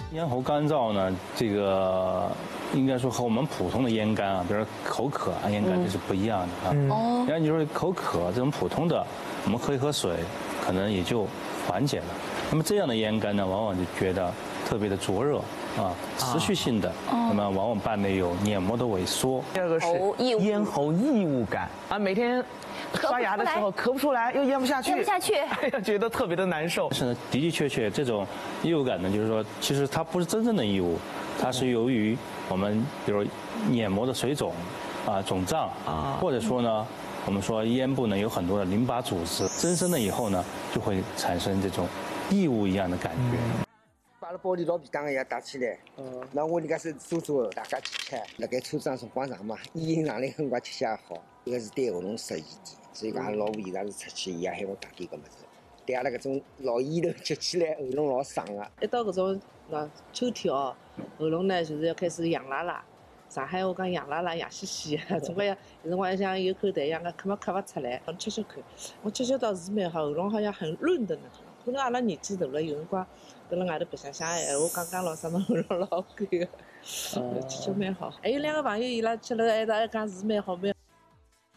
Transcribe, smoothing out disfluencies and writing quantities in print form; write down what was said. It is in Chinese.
咽喉干燥呢，这个应该说和我们普通的咽干啊，比如说口渴啊、咽干这是不一样的啊。哦。然后你说口渴这种普通的，我们喝一喝水，可能也就缓解了。那么这样的咽干呢，往往就觉得特别的灼热啊，持续性的，那么往往伴随有黏膜的萎缩。 第二个是咽喉异物感啊，每天刷牙的时候咳不出来，又咽不下去，哎呀，觉得特别的难受。 是呢，的确这种异物感呢，就是说，其实它不是真正的异物，它是由于我们比如黏膜的水肿啊、肿胀啊，或者说呢，我们说咽部呢有很多的淋巴组织增生了以后呢，就会产生这种异物一样的感觉。 把那玻璃老皮当也打起来，那我那个是手镯，大家吃，那个抽长是晚上嘛，一上来很快吃下好，这个是对喉咙适宜的，所以讲老婆伊拉是出去，伊也喊我打点个么子。对阿拉搿种老烟头吃起来喉咙老伤个。 一到搿种秋天哦，喉咙呢就是要开始痒辣辣。上海话讲痒辣辣、痒兮兮，总归有辰光像有口痰一样的，咳不出来。我吃看，我吃倒是蛮好，喉咙好像很润的那种。可能阿拉年纪大了，有辰光跟辣外头白相相闲话讲老啥么喉咙老干个，吃蛮好。还有两个朋友伊拉吃了还讲是蛮好蛮。